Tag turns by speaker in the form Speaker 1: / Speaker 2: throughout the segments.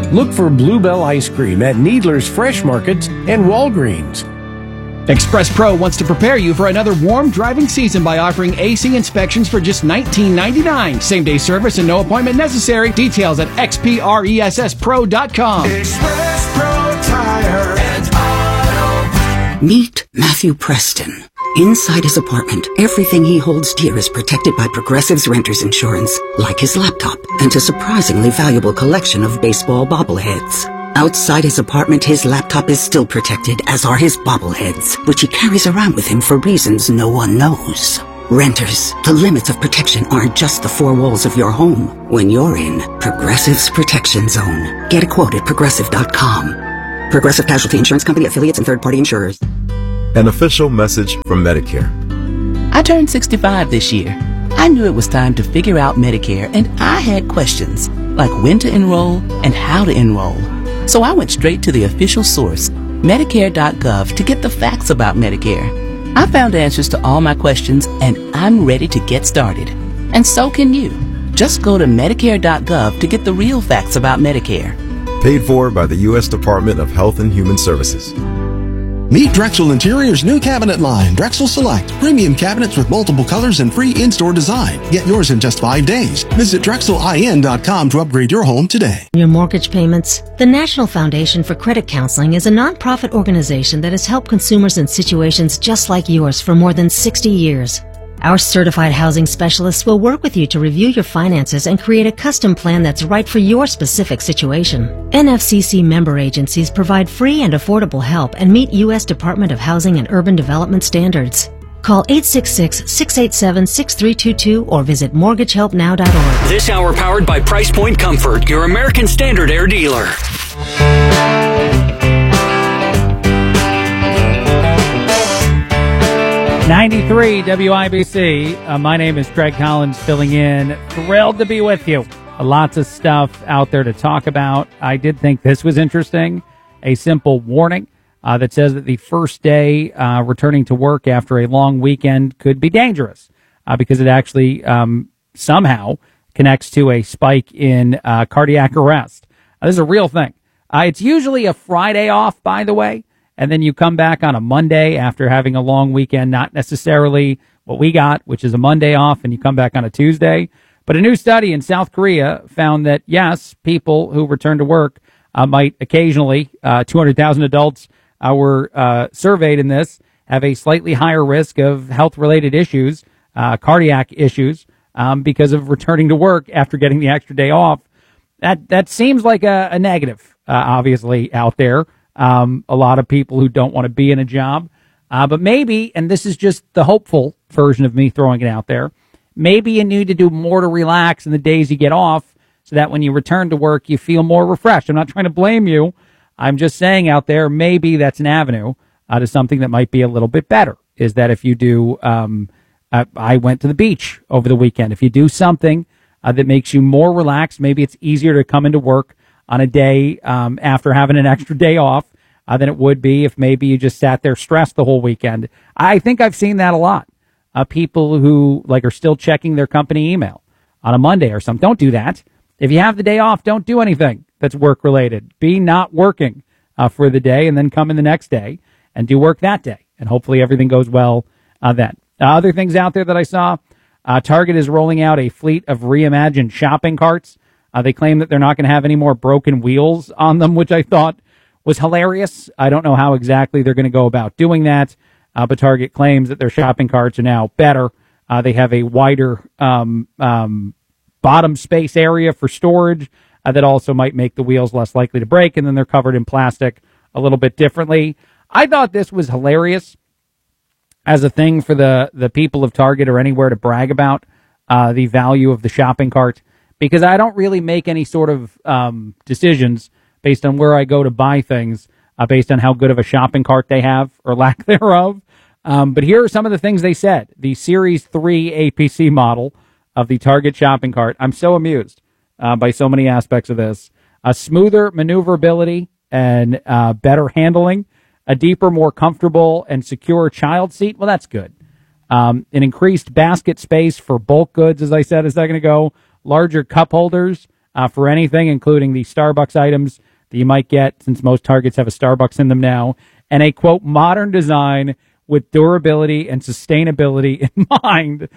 Speaker 1: Look for Bluebell Ice Cream at Needler's Fresh Markets and Walgreens.
Speaker 2: Express Pro wants to prepare you for another warm driving season by offering AC inspections for just $19.99. Same-day service and no appointment necessary. Details at xpressspro.com.
Speaker 3: Express Pro Tire and Auto.
Speaker 4: Meet Matthew Preston. Inside his apartment, everything he holds dear is protected by Progressive's renter's insurance, like his laptop and a surprisingly valuable collection of baseball bobbleheads. Outside his apartment, his laptop is still protected, as are his bobbleheads, which he carries around with him for reasons no one knows. Renters, the limits of protection aren't just the four walls of your home. When you're in Progressive's Protection Zone, get a quote at Progressive.com. Progressive Casualty Insurance Company, affiliates, and third-party insurers.
Speaker 5: An official message from Medicare.
Speaker 6: I turned 65 this year. I knew it was time to figure out Medicare, and I had questions, like when to enroll and how to enroll. So I went straight to the official source, Medicare.gov, to get the facts about Medicare. I found answers to all my questions, and I'm ready to get started. And so can you. Just go to Medicare.gov to get the real facts about Medicare.
Speaker 5: Paid for by the U.S. Department of Health and Human Services.
Speaker 7: Meet Drexel Interior's new cabinet line, Drexel Select. Premium cabinets with multiple colors and free in-store design. Get yours in just 5 days. Visit DrexelIN.com to upgrade your home today.
Speaker 8: Your mortgage payments. The National Foundation for Credit Counseling is a nonprofit organization that has helped consumers in situations just like yours for more than 60 years. Our certified housing specialists will work with you to review your finances and create a custom plan that's right for your specific situation. NFCC member agencies provide free and affordable help and meet U.S. Department of Housing and Urban Development standards. Call 866-687-6322 or visit mortgagehelpnow.org.
Speaker 9: This hour powered by Price Point Comfort, your American Standard Air dealer.
Speaker 10: 93 WIBC. My name is Greg Collins, filling in. Thrilled to be with you. Lots of stuff out there to talk about. I did think this was interesting. A simple warning that says that the first day returning to work after a long weekend could be dangerous because it actually somehow connects to a spike in cardiac arrest. This is a real thing. It's usually a Friday off, by the way. And then you come back on a Monday after having a long weekend, not necessarily what we got, which is a Monday off, and you come back on a Tuesday. But a new study in South Korea found that, yes, people who return to work might occasionally, 200,000 adults were surveyed in this, have a slightly higher risk of health-related issues, cardiac issues, because of returning to work after getting the extra day off. That seems like a negative, obviously, out there. A lot of people who don't want to be in a job. But maybe, and this is just the hopeful version of me throwing it out there, maybe you need to do more to relax in the days you get off so that when you return to work, you feel more refreshed. I'm not trying to blame you. I'm just saying out there, maybe that's an avenue to something that might be a little bit better, is that if you do, I went to the beach over the weekend. If you do something that makes you more relaxed, maybe it's easier to come into work on a day after having an extra day off than it would be if maybe you just sat there stressed the whole weekend. I think I've seen that a lot. People who are still checking their company email on a Monday or something. Don't do that. If you have the day off, don't do anything that's work related. Be not working for the day and then come in the next day and do work that day. And hopefully everything goes well then. Other things out there that I saw, Target is rolling out a fleet of reimagined shopping carts. They claim that they're not going to have any more broken wheels on them, which I thought was hilarious. I don't know how exactly they're going to go about doing that, but Target claims that their shopping carts are now better. They have a wider bottom space area for storage that also might make the wheels less likely to break, and then they're covered in plastic a little bit differently. I thought this was hilarious as a thing for the people of Target or anywhere to brag about the value of the shopping cart. Because I don't really make any sort of decisions based on where I go to buy things, based on how good of a shopping cart they have or lack thereof. But here are some of the things they said. The Series 3 APC model of the Target shopping cart. I'm so amused by so many aspects of this. A smoother maneuverability and better handling. A deeper, more comfortable and secure child seat. Well, that's good. An increased basket space for bulk goods, as I said a second ago. Larger cup holders for anything, including the Starbucks items that you might get, since most Targets have a Starbucks in them now, and a, quote, modern design with durability and sustainability in mind.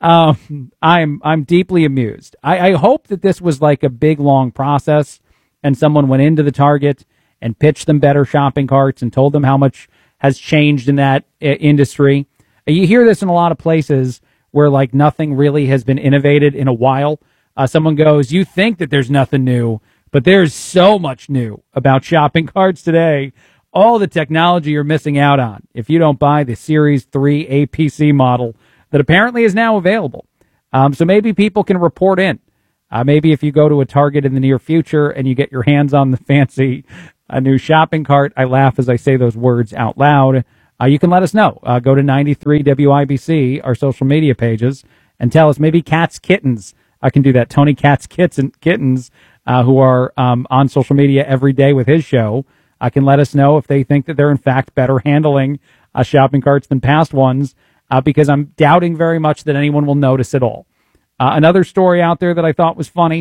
Speaker 10: I'm deeply amused. I hope that this was like a big, long process, and someone went into the Target and pitched them better shopping carts and told them how much has changed in that industry. You hear this in a lot of places where like nothing really has been innovated in a while. Someone goes, you think that there's nothing new, but there's so much new about shopping carts today. All the technology you're missing out on if you don't buy the Series 3 APC model that apparently is now available. So maybe people can report in. Maybe if you go to a Target in the near future and you get your hands on the fancy new shopping cart, I laugh as I say those words out loud, you can let us know. Go to 93 WIBC, our social media pages, and tell us. Maybe Cats Kittens. I can do that. Tony Cats Kittens, who are on social media every day with his show, can let us know if they think that they're in fact better handling shopping carts than past ones, because I'm doubting very much that anyone will notice at all. Another story out there that I thought was funny: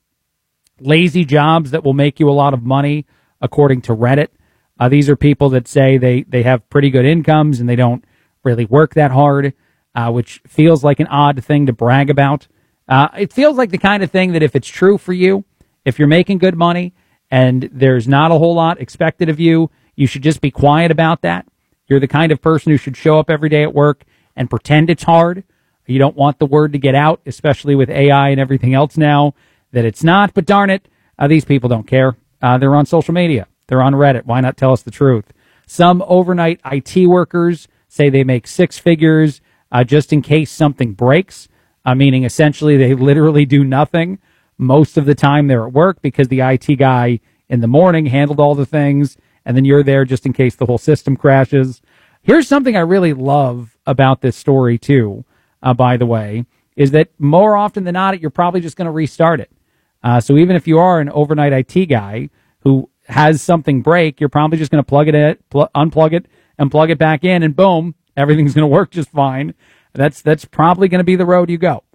Speaker 10: lazy jobs that will make you a lot of money, according to Reddit. These are people that say they have pretty good incomes and they don't really work that hard, which feels like an odd thing to brag about. It feels like the kind of thing that if it's true for you, if you're making good money and there's not a whole lot expected of you, you should just be quiet about that. You're the kind of person who should show up every day at work and pretend it's hard. You don't want the word to get out, especially with AI and everything else now, that it's not. But darn it, these people don't care. They're on social media. They're on Reddit. Why not tell us the truth? Some overnight IT workers say they make six figures just in case something breaks, meaning essentially they literally do nothing most of the time they're at work because the IT guy in the morning handled all the things, and then you're there just in case the whole system crashes. Here's something I really love about this story, too, by the way, is that more often than not, you're probably just going to restart it. So even if you are an overnight IT guy who has something break, you're probably just going to unplug it and plug it back in, and boom, everything's going to work just fine. That's probably going to be the road you go.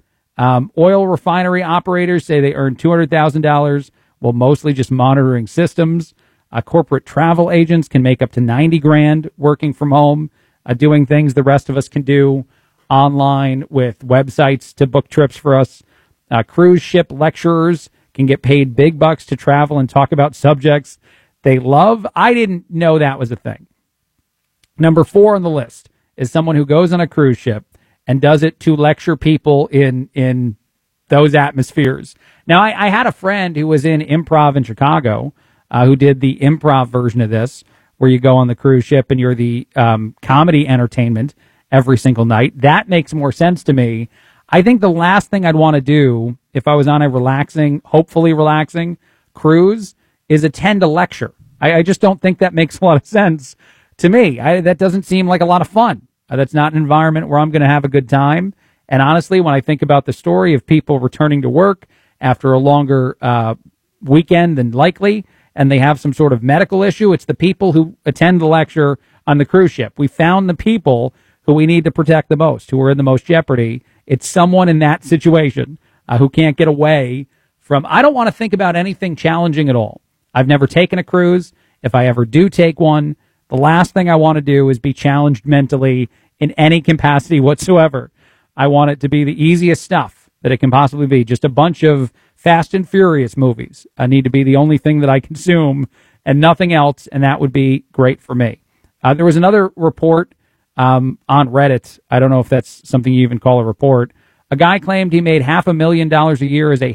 Speaker 10: Oil refinery operators say they earn $200,000 while mostly just monitoring systems. Corporate travel agents can make up to $90,000 working from home, doing things the rest of us can do online with websites to book trips for us. Cruise ship lecturers can get paid big bucks to travel and talk about subjects they love. I didn't know that was a thing. Number 4 on the list is someone who goes on a cruise ship and does it to lecture people in those atmospheres. Now, I had a friend who was in improv in Chicago who did the improv version of this, where you go on the cruise ship and you're the comedy entertainment every single night. That makes more sense to me. I think the last thing I'd want to do if I was on a hopefully relaxing cruise is attend a lecture. I just don't think that makes a lot of sense to me. That doesn't seem like a lot of fun. That's not an environment where I'm going to have a good time. And honestly, when I think about the story of people returning to work after a longer weekend than likely, and they have some sort of medical issue, it's the people who attend the lecture on the cruise ship. We found the people who we need to protect the most, who are in the most jeopardy. It's someone in that situation who can't get away from. I don't want to think about anything challenging at all. I've never taken a cruise. If I ever do take one, the last thing I want to do is be challenged mentally in any capacity whatsoever. I want it to be the easiest stuff that it can possibly be. Just a bunch of Fast and Furious movies need to be the only thing that I consume and nothing else, and that would be great for me. There was another report on Reddit. I don't know if that's something you even call a report. A guy claimed he made $500,000 a year as a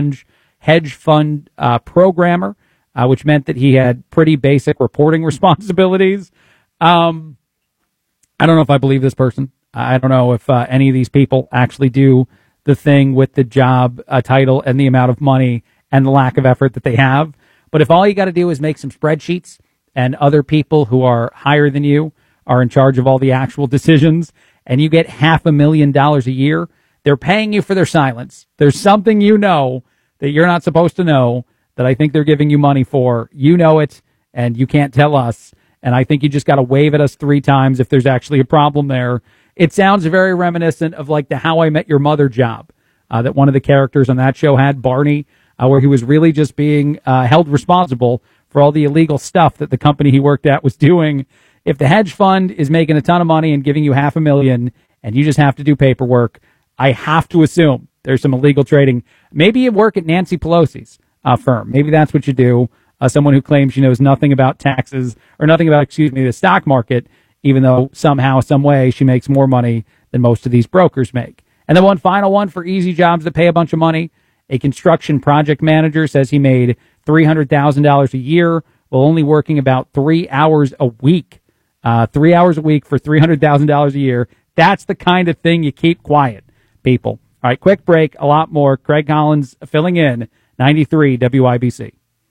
Speaker 10: hedge fund programmer, which meant that he had pretty basic reporting responsibilities. I don't know if I believe this person. I don't know if any of these people actually do the thing with the job title and the amount of money and the lack of effort that they have. But if all you got to do is make some spreadsheets and other people who are higher than you are in charge of all the actual decisions, and you get $500,000 a year, they're paying you for their silence. There's something you know that you're not supposed to know that I think they're giving you money for. You know it, and you can't tell us. And I think you just got to wave at us 3 times if there's actually a problem there. It sounds very reminiscent of like the How I Met Your Mother job that one of the characters on that show had, Barney, where he was really just being held responsible for all the illegal stuff that the company he worked at was doing. If the hedge fund is making a ton of money and giving you $500,000 and you just have to do paperwork, I have to assume there's some illegal trading. Maybe you work at Nancy Pelosi's firm. Maybe that's what you do. Someone who claims she knows nothing about taxes or nothing about, the stock market, even though somehow, some way she makes more money than most of these brokers make. And then one final one for easy jobs that pay a bunch of money. A construction project manager says he made $300,000 a year while only working about 3 hours a week. 3 hours a week for $300,000 a year. That's the kind of thing you keep quiet, people. All right, quick break. A lot more. Craig Collins filling in, 93 WIBC.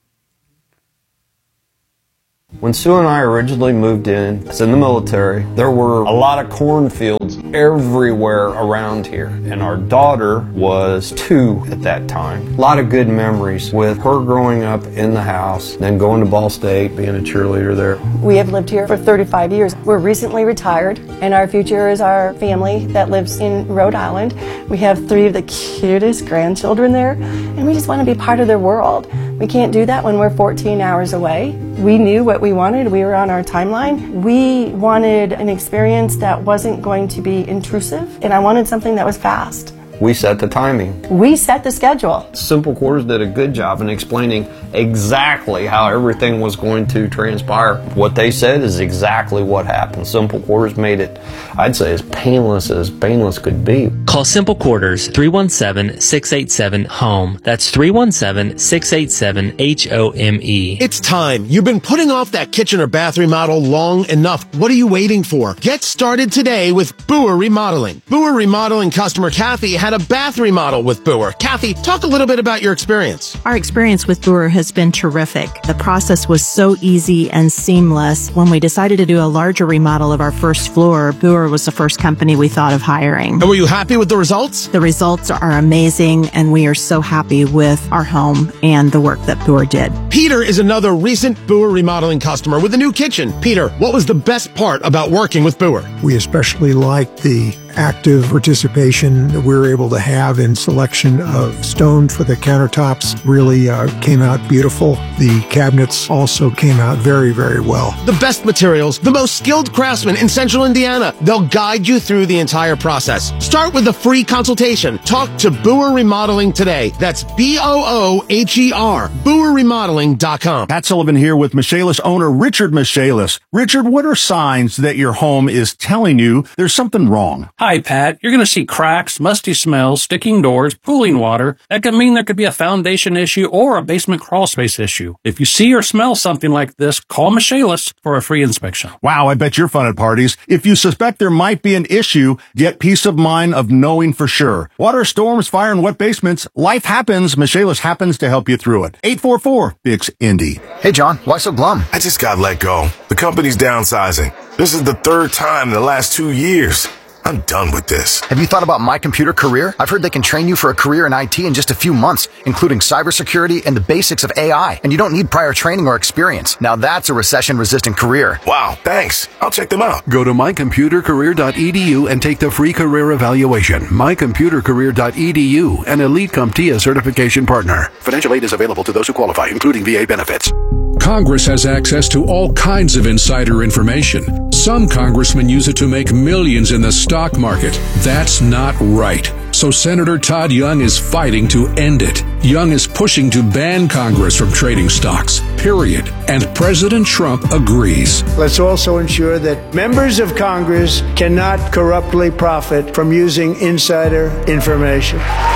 Speaker 11: When Sue and I originally moved in, I was in the military, there were a lot of cornfields everywhere around here. And our daughter was 2 at that time. A lot of good memories with her growing up in the house, then going to Ball State, being a cheerleader there.
Speaker 12: We have lived here for 35 years. We're recently retired, and our future is our family that lives in Rhode Island. We have 3 of the cutest grandchildren there, and we just want to be part of their world. We can't do that when we're 14 hours away. We knew what we wanted. We were on our timeline. We wanted an experience that wasn't going to be intrusive, and I wanted something that was fast.
Speaker 11: We set the timing.
Speaker 12: We set the schedule.
Speaker 11: Simple Quarters did a good job in explaining exactly how everything was going to transpire. What they said is exactly what happened. Simple Quarters made it, I'd say, as painless could be.
Speaker 13: Call Simple Quarters 317-687-HOME. That's 317-687-HOME.
Speaker 14: It's time. You've been putting off that kitchen or bath remodel long enough. What are you waiting for? Get started today with Boer Remodeling. Boer Remodeling customer Kathy had a bath remodel with Boer. Kathy, talk a little bit about your experience.
Speaker 15: Our experience with Boer has been terrific. The process was so easy and seamless. When we decided to do a larger remodel of our first floor, Boer was the first company we thought of hiring.
Speaker 14: And were you happy with the results?
Speaker 15: The results are amazing, and we are so happy with our home and the work that Boer did.
Speaker 14: Peter is another recent Boer Remodeling customer with a new kitchen. Peter, what was the best part about working with Boer?
Speaker 16: We especially liked the active participation that we were able to have in selection of stone for the countertops. Really came out beautiful. The cabinets also came out very, very well.
Speaker 14: The best materials, the most skilled craftsmen in Central Indiana. They'll guide you through the entire process. Start with a free consultation. Talk to Boer Remodeling today. That's BOOHER, BoerRemodeling.com.
Speaker 17: Pat Sullivan here with Michaelis owner Richard Michaelis. Richard, what are signs that your home is telling you there's something wrong?
Speaker 18: Hi, Pat. You're going to see cracks, musty smells, sticking doors, pooling water. That could mean there could be a foundation issue or a basement crawl space issue. If you see or smell something like this, call Michaelis for a free inspection.
Speaker 17: Wow, I bet you're fun at parties. If you suspect there might be an issue, get peace of mind of knowing for sure. Water, storms, fire, and wet basements. Life happens. Michaelis happens to help you through it. 844-BIX-INDY.
Speaker 19: Hey, John. Why so glum? I just got let go. The company's downsizing. This is the 3rd time in the last 2 years. I'm done with this. Have you thought about My Computer Career? I've heard they can train you for a career in IT in just a few months, including cybersecurity and the basics of AI. And you don't need prior training or experience. Now that's a recession-resistant career. Wow, thanks. I'll check them out.
Speaker 20: Go to mycomputercareer.edu and take the free career evaluation. mycomputercareer.edu, an Elite CompTIA certification partner.
Speaker 21: Financial aid is available to those who qualify, including VA benefits.
Speaker 22: Congress has access to all kinds of insider information. Some congressmen use it to make millions in the stock market. That's not right. So Senator Todd Young is fighting to end it. Young is pushing to ban Congress from trading stocks, period. And President Trump agrees.
Speaker 23: Let's also ensure that members of Congress cannot corruptly profit from using insider information.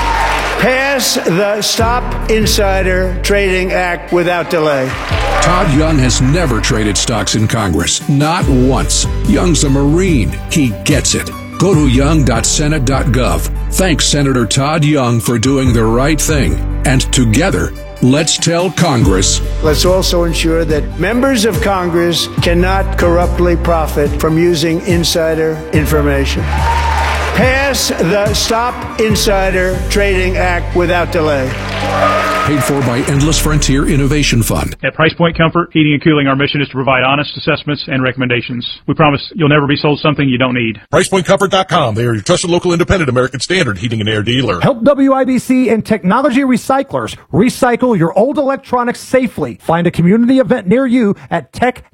Speaker 23: Pass the Stop Insider Trading Act without delay.
Speaker 22: Todd Young has never traded stocks in Congress, not once. Young's a Marine. He gets it. Go to young.senate.gov. Thanks Senator Todd Young for doing the right thing. And together, let's tell Congress.
Speaker 23: Let's also ensure that members of Congress cannot corruptly profit from using insider information. Pass the Stop Insider Trading Act without delay.
Speaker 22: Paid for by Endless Frontier Innovation Fund.
Speaker 1: At Price Point Comfort Heating and Cooling, our mission is to provide honest assessments and recommendations. We promise you'll never be sold something you don't need.
Speaker 2: PricePointComfort.com. They are your trusted local independent American Standard heating and air dealer.
Speaker 3: Help WIBC and technology recyclers recycle your old electronics safely. Find a community event near you at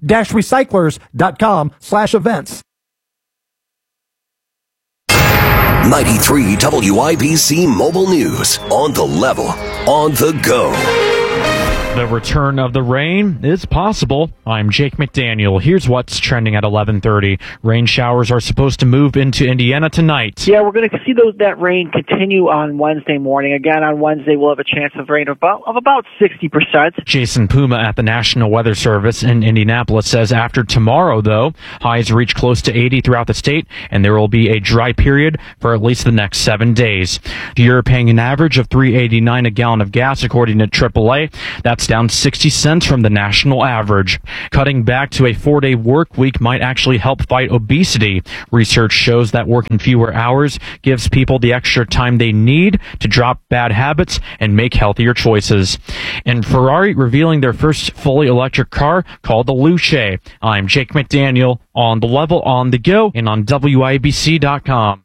Speaker 3: tech-recyclers.com/events.
Speaker 24: 93 WIBC Mobile News. On the level, on the go.
Speaker 25: The return of the rain is possible. I'm Jake McDaniel. Here's what's trending at 11:30. Rain showers are supposed to move into Indiana tonight.
Speaker 26: Yeah, we're going to see that rain continue on Wednesday morning. Again, on Wednesday, we'll have a chance of rain of about 60%.
Speaker 25: Jason Puma at the National Weather Service in Indianapolis says after tomorrow, though, highs reach close to 80 throughout the state, and there will be a dry period for at least the next 7 days. You're paying an average of $3.89 a gallon of gas, according to AAA. That's down 60 cents from the national average. Cutting back to a 4-day work week might actually help fight obesity. Research shows that working fewer hours gives people the extra time they need to drop bad habits and make healthier choices. And Ferrari revealing their first fully electric car called the Luce. I'm Jake McDaniel, on the level, on the go, and on WIBC.com.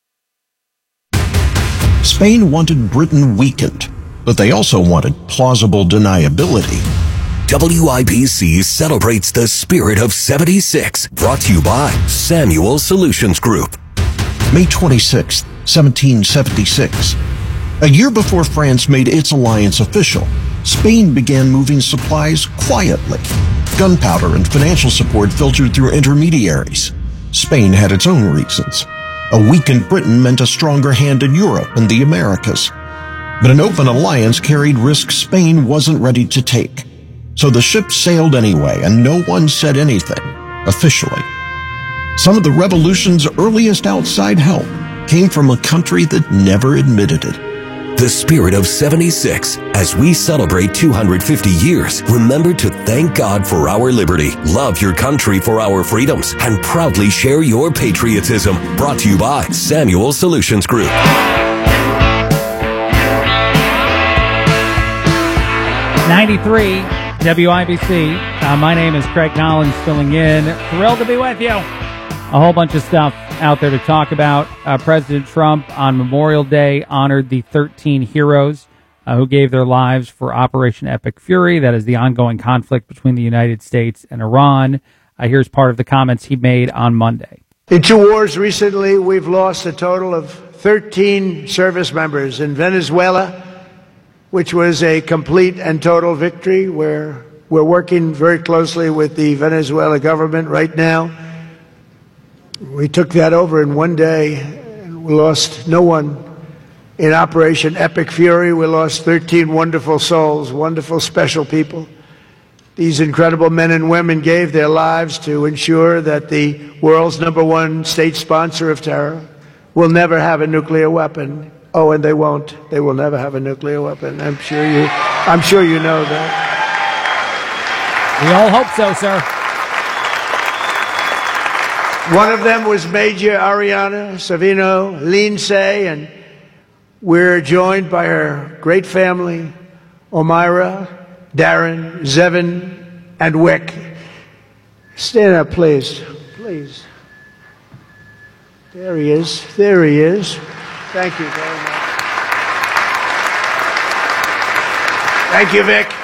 Speaker 27: Spain wanted Britain weakened, but they also wanted plausible deniability.
Speaker 24: WIBC celebrates the spirit of 76, brought to you by Samuel Solutions Group.
Speaker 27: May 26, 1776. A year before France made its alliance official, Spain began moving supplies quietly. Gunpowder and financial support filtered through intermediaries. Spain had its own reasons. A weakened Britain meant a stronger hand in Europe and the Americas. But an open alliance carried risks Spain wasn't ready to take. So the ship sailed anyway, and no one said anything, officially. Some of the revolution's earliest outside help came from a country that never admitted it.
Speaker 24: The spirit of 76. As we celebrate 250 years, remember to thank God for our liberty, love your country for our freedoms, and proudly share your patriotism. Brought to you by Samuel Solutions Group.
Speaker 10: 93 WIBC. My name is Craig Collins, filling in. Thrilled to be with you. A whole bunch of stuff out there to talk about. President Trump on Memorial Day honored the 13 heroes who gave their lives for Operation Epic Fury. That is the ongoing conflict between the United States and Iran. Here's part of the comments he made on Monday.
Speaker 23: In 2 wars recently, we've lost a total of 13 service members. In Venezuela, which was a complete and total victory, where we're working very closely with the Venezuela government right now. We took that over in 1 day, and we lost no one. In Operation Epic Fury, we lost 13 wonderful souls, wonderful special people. These incredible men and women gave their lives to ensure that the world's #1 state sponsor of terror will never have a nuclear weapon. Oh, and they won't. They will never have a nuclear weapon. I'm sure you know that.
Speaker 10: We all hope so, sir.
Speaker 23: One of them was Major Ariana Savino Lindsay, and we're joined by her great family, Omira, Darren, Zevin, and Wick. Stand up, please. Please. There he is. There he is. Thank you very much. Thank you, Vic.